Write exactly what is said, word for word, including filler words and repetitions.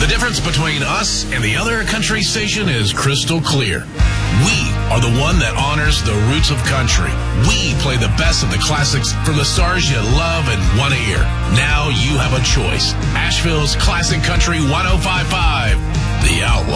difference between us and the other country station is crystal clear. We are the one that honors the roots of country. We play the best of the classics from the stars you love and want to hear. Now you have a choice. Asheville's Classic Country one oh five point five, The Outlaw.